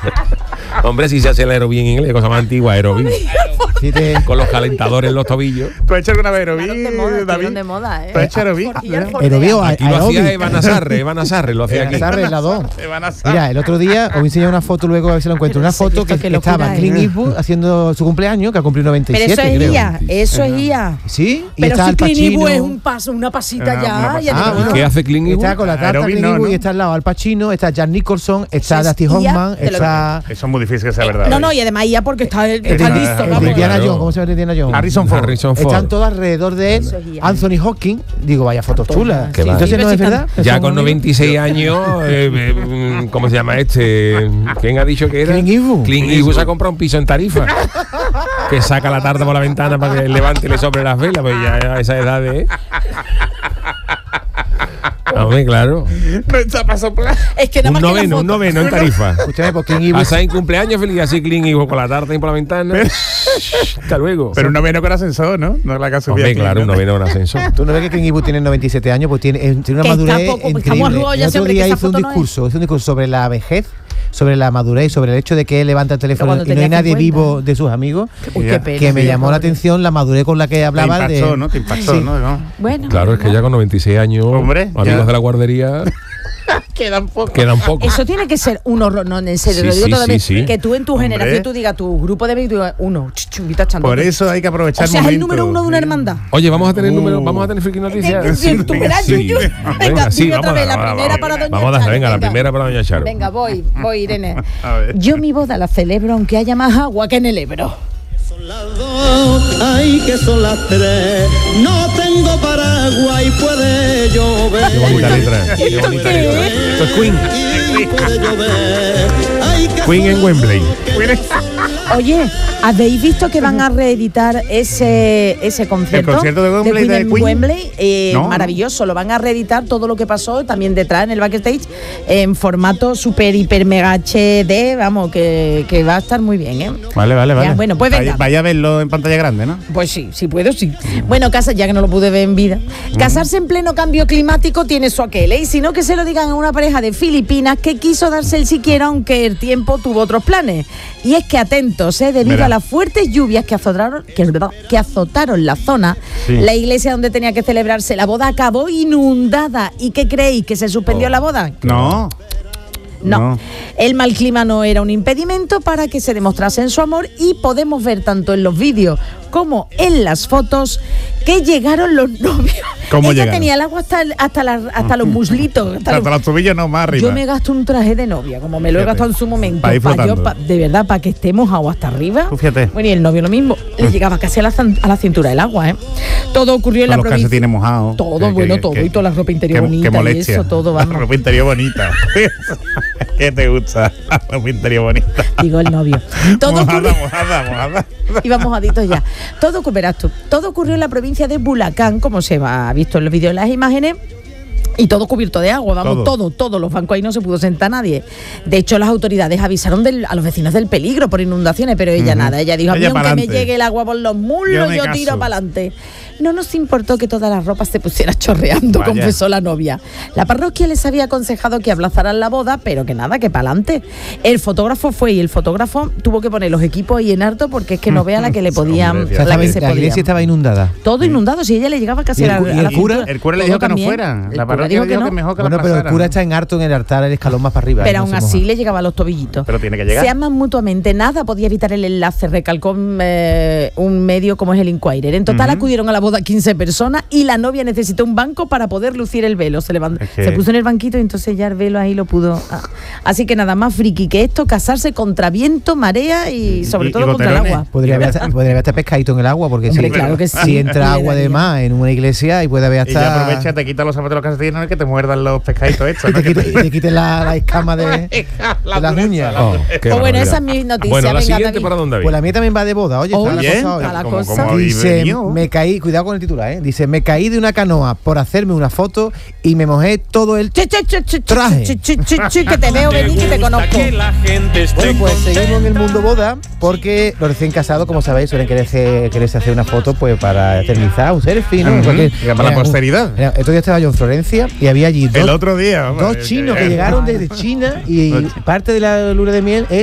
Hombre, si se hace el aerobí en inglés, cosa más antigua, aerobí. Con los calentadores en los tobillos. ¿Tú has hecho alguna vez aerobí, David? De moda, ¿eh? ¿Tú has hecho aerobí? Aerobí o aquí lo hacía Iván Azarre, lo hacía aquí. Azarre, la 2. Mira, el otro día os voy a enseñar una foto luego, a ver si lo encuentro. Una foto que estaba Clint Eastwood haciendo su cumpleaños, que ha cumplido 97, pero eso es creo. IA, eso es IA. ¿Sí? Y pero está si Al Clint Eastwood es Pacino. una pasita ya. Bueno. ¿Qué hace Clint Eastwood? Está con la tarta Clint Eastwood y está al lado Al Pacino, está Jack Nicholson, está Dustin Hoffman, está... Eso es muy difícil que sea verdad. No, y además IA porque está listo. Indiana Jones, ¿cómo se llama Indiana Jones? Harrison Ford. Están todos alrededor de él. Anthony Hopkins, digo, vaya fotos chulas. Entonces no es verdad. Ya con 96 años, ¿cómo se llama este? ¿Quién ha dicho que era? Clint Eastwood. Clint Eastwood se ha comprado un piso en Tarifa. Que saca la tarta por la ventana para que levante y le sobre las velas, pues ya a esa edad de... Hombre, claro. No está para soplar. Es que nada más un noveno en Tarifa. Escúchame, porque Clint Eastwood... Hasta en cumpleaños feliz, así Clint Eastwood con la tarta y por la ventana. Hasta luego. Pero un noveno con ascensor, ¿no? No la casa. Hombre, claro, un noveno con ascensor. Tú no ves que Clint Eastwood tiene 97 años, pues tiene una madurez increíble. El otro día hizo un discurso sobre la vejez, sobre la madurez, sobre el hecho de que él levanta el teléfono y no hay nadie vivo de sus amigos. Que me llamó la atención la madurez con la que hablaba. Te impactó, sí. ¿no? Bueno. Claro, es que ya con 96 años, hombre, amigos de la guardería... Quedan poco. Eso tiene que ser un horror, no, en serio, lo digo totalmente. Que tú en tu generación, tú digas, tu grupo de amigos, tú digas, uno, por eso hay que aprovechar. O sea, es el número uno de una hermandad. Oye, vamos a tener friki noticias. Venga, otra vez, la primera para doña Vamos a darle, venga, la primera para doña Charo. Venga, voy, Irene. Yo mi boda la celebro aunque haya más agua que en el Ebro. Son las 2, ay que son las 3. No tengo paraguas y puede llover. Qué bonita letra. Qué bonita letra. Esto es Queen. Queen en Wembley. Oye, ¿habéis visto que van a reeditar ese concierto? ¿El concierto de Wembley de Queen? Wembley, no. Maravilloso, lo van a reeditar todo lo que pasó también detrás en el backstage en formato super hiper mega HD, vamos, que va a estar muy bien, ¿eh? Vale. Ya, bueno, pues venga. Vaya a verlo en pantalla grande, ¿no? Pues sí, si puedo, sí. Bueno, ya que no lo pude ver en vida. Casarse en pleno cambio climático tiene su aquel, ¿eh? Y si no, que se lo digan a una pareja de Filipinas que quiso darse el siquiera, aunque el tiempo tuvo otros planes. Y es que atentos, debido a las fuertes lluvias que azotaron la zona, la iglesia donde tenía que celebrarse la boda acabó inundada. ¿Y qué creéis? ¿Que se suspendió la boda? No. El mal clima no era un impedimento para que se demostrasen su amor y podemos ver tanto en los vídeos como en las fotos que llegaron los novios. ¿Cómo Ella llegaron? tenía el agua hasta los muslitos. Hasta los tobillos, no, más arriba. Yo me gasto un traje de novia, como me lo he gastado en su momento. De verdad, para que estemos agua hasta arriba. Fíjate. Bueno, y el novio lo mismo. Le llegaba casi a la cintura el agua, ¿eh? Todo ocurrió en la provincia. Los calcetines mojados. Todo, todo. Y toda la ropa interior bonita. Qué molestia. Y eso, todo, vamos. La ropa interior bonita. ¿Qué te gusta? La ropa interior bonita. Digo el novio. Todo mojada. Iba mojaditos ya. Verás tú. Todo ocurrió en la provincia de Bulacán, como se ha visto en los vídeos y las imágenes. Y todo cubierto de agua, vamos, todo. Los bancos ahí no se pudo sentar nadie. De hecho, las autoridades avisaron a los vecinos del peligro por inundaciones, pero ella nada. Ella dijo, a mí aunque me llegue el agua por los muslos, yo tiro para adelante. No nos importó que toda la ropa se pusiera chorreando, confesó la novia. La parroquia les había aconsejado que aplazaran la boda, pero que nada, que para adelante. El fotógrafo tuvo que poner los equipos ahí en harto porque es que no vea la que le podían. La iglesia estaba inundada. Todo inundado, si ella le llegaba casi a la cura. El cura le dijo que no fuera. La parroquia dijo que no. Mejor que la pasara. Pero el cura está en harto en el altar, el escalón más para arriba. Pero aún así le llegaba a los tobillitos. Pero tiene que llegar. Se aman mutuamente, nada podía evitar el enlace, recalcó un medio como es el Inquirer. En total acudieron a la boda 15 personas y la novia necesitó un banco para poder lucir el velo. Se puso en el banquito y entonces ya el velo ahí lo pudo. Así que nada más friki que esto, casarse contra viento, marea y sobre todo contra el agua. Podría haber hasta pescadito en el agua, porque claro que sí. Si entra agua de más en una iglesia y puede haber hasta... Y ya aprovecha, te quita los zapatos de los calcetines que te muerdan los pescaditos estos. Y te quiten la escama de las uñas. Pues bueno, esa es mi noticia. Bueno, la venga, siguiente David. para dónde. Pues la mía también va de boda. Oye, está la cosa. Dice, me caí, cuidado con el titular, dice, me caí de una canoa por hacerme una foto y me mojé todo el traje. Que te veo venir, que te conozco. Bueno, pues seguimos en el mundo boda, porque los recién casados, como sabéis, suelen quererse hacer una foto pues para eternizar, un selfie, ¿no? Para la posteridad. Otro día estaba yo en Florencia y había allí el otro día dos chinos que llegaron desde China y parte de la luna de miel es